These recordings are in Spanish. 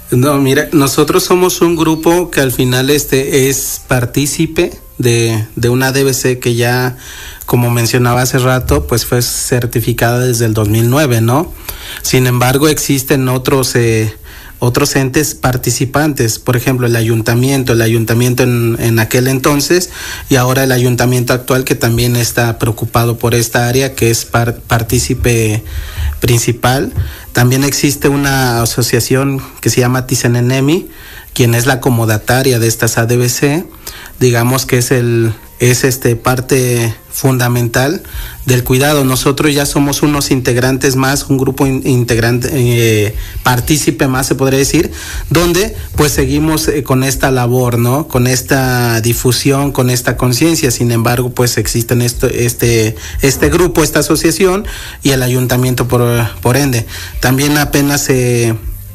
No, mira, nosotros somos un grupo que al final es partícipe de una ADBC que ya, como mencionaba hace rato, pues fue certificada desde el 2009, ¿no? Sin embargo, existen otros entes participantes, por ejemplo el ayuntamiento en aquel entonces, y ahora el ayuntamiento actual, que también está preocupado por esta área, que es partícipe principal. También existe una asociación que se llama Tisenenemi, quien es la acomodataria de estas ADBC, digamos que es parte fundamental del cuidado. Nosotros ya somos unos integrantes más, un grupo integrante, partícipe más se podría decir, donde pues seguimos con esta labor, ¿no? Con esta difusión, con esta conciencia. Sin embargo, pues existen este grupo, esta asociación y el ayuntamiento por ende. También apenas se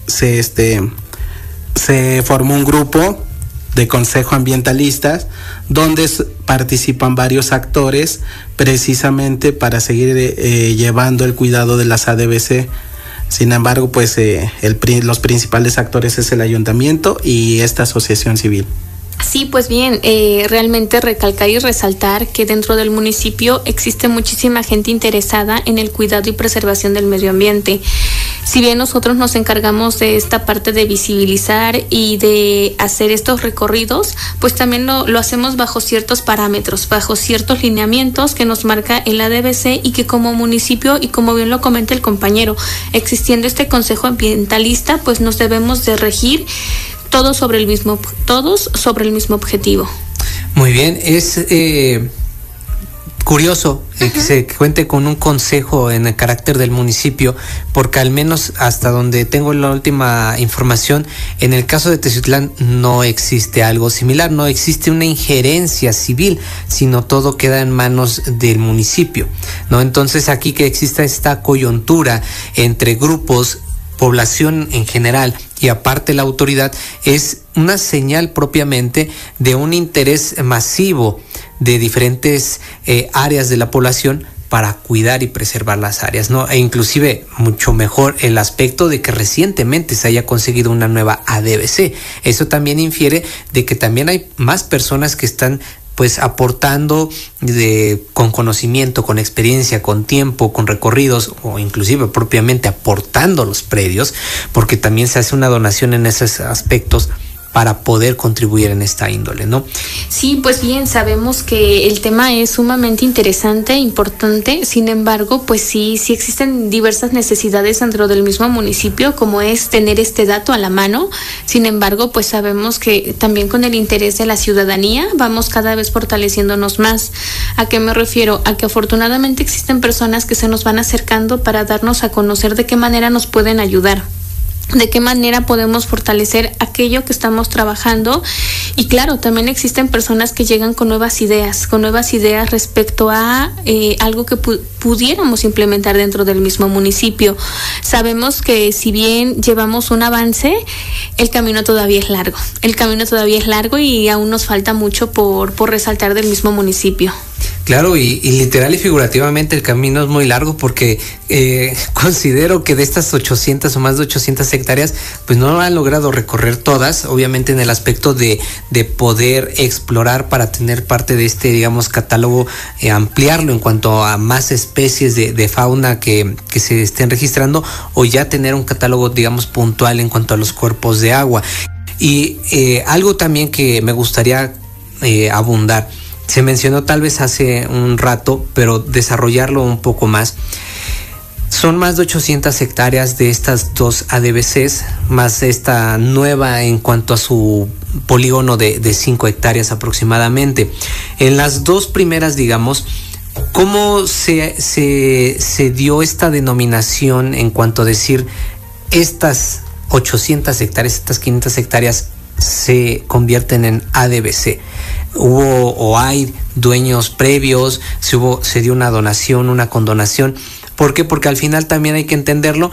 formó un grupo de consejo ambientalistas donde participan varios actores precisamente para seguir llevando el cuidado de las ADBC. Sin embargo, pues los principales actores es el ayuntamiento y esta asociación civil. Sí, pues bien, realmente recalcar y resaltar que dentro del municipio existe muchísima gente interesada en el cuidado y preservación del medio ambiente. Si bien nosotros nos encargamos de esta parte de visibilizar y de hacer estos recorridos, pues también lo hacemos bajo ciertos parámetros, bajo ciertos lineamientos que nos marca el ADBC, y que como municipio, y como bien lo comenta el compañero, existiendo este consejo ambientalista, pues nos debemos de regir todos sobre el mismo objetivo. Muy bien, es curioso que se cuente con un consejo en el carácter del municipio, porque al menos hasta donde tengo la última información, en el caso de Teciutlán no existe algo similar, no existe una injerencia civil, sino todo queda en manos del municipio, ¿no? Entonces aquí que exista esta coyuntura entre grupos, población en general y aparte la autoridad, es una señal propiamente de un interés masivo de diferentes áreas de la población para cuidar y preservar las áreas, ¿no? E inclusive mucho mejor el aspecto de que recientemente se haya conseguido una nueva ADBC. Eso también infiere de que también hay más personas que están pues aportando con conocimiento, con experiencia, con tiempo, con recorridos, o inclusive propiamente aportando los predios, porque también se hace una donación en esos aspectos para poder contribuir en esta índole, ¿no? Sí, pues bien, sabemos que el tema es sumamente interesante, importante. Sin embargo, pues sí existen diversas necesidades dentro del mismo municipio, como es tener este dato a la mano. Sin embargo, pues sabemos que también con el interés de la ciudadanía vamos cada vez fortaleciéndonos más. ¿A qué me refiero? A que afortunadamente existen personas que se nos van acercando para darnos a conocer de qué manera nos pueden ayudar, de qué manera podemos fortalecer aquello que estamos trabajando. Y claro, también existen personas que llegan con nuevas ideas respecto a algo que pudiéramos implementar dentro del mismo municipio. Sabemos que si bien llevamos un avance, el camino todavía es largo y aún nos falta mucho por resaltar del mismo municipio. Claro, y literal y figurativamente el camino es muy largo, porque considero que de estas 800 o más de 800 hectáreas, pues no han logrado recorrer todas, obviamente en el aspecto de poder explorar para tener parte de este, digamos, catálogo, ampliarlo en cuanto a más especies de fauna que se estén registrando, o ya tener un catálogo, digamos, puntual en cuanto a los cuerpos de agua. Y algo también que me gustaría abundar, se mencionó tal vez hace un rato, pero desarrollarlo un poco más. Son más de 800 hectáreas de estas dos ADBCs, más esta nueva en cuanto a su polígono de 5 hectáreas aproximadamente. En las dos primeras, digamos, ¿cómo se dio esta denominación en cuanto a decir estas 800 hectáreas, estas 500 hectáreas se convierten en ADBC? ¿Hubo o hay dueños previos? ¿Se dio una donación, una condonación? ¿Por qué? Porque al final también hay que entenderlo,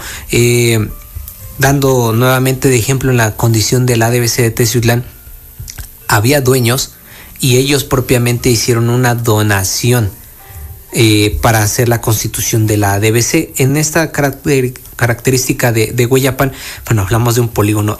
dando nuevamente de ejemplo en la condición del ADBC de Teciutlán, había dueños y ellos propiamente hicieron una donación para hacer la constitución de la ADBC. En esta característica de Hueyapan, bueno, hablamos de un polígono